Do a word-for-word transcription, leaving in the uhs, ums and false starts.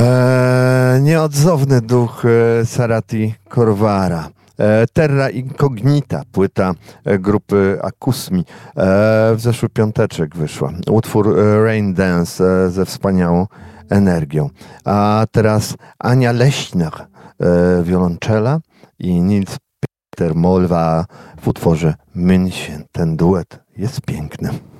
Eee, nieodzowny duch e, Sarati Corvara. E, Terra Incognita, płyta e, grupy Akusmi. E, w zeszły piąteczek wyszła. Utwór e, Rain Dance e, ze wspaniałą energią. A teraz Ania Leśner, e, wiolonczela i Nils Peter Molva w utworze München. Ten duet jest piękny.